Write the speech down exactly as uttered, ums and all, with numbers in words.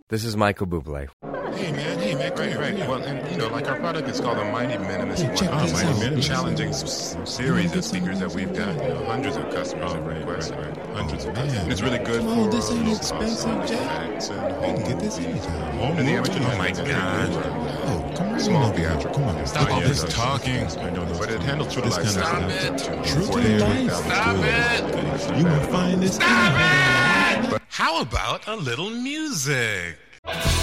This is Michael Bublé. Hey man, hey man, right, right. Well, and you know, like our product is called the Mighty Minimus Hey, check One. this Mighty out. Minimus. Challenging s- series of speakers that we've got. You know, hundreds of customers have requested. Hundreds of customers. And it's really good Come on, for this ain't uh, expensive, Jack. effects and You home can get this movies. anytime. And the amateur, oh my god. Oh, come on. Small now. theatrical. Come on. Stop all Yeah, this yeah. talking. I know, but it handles true to This life. kind of Stop stuff. it. True to life. Stop it. You won't find this. Stop How about a little music?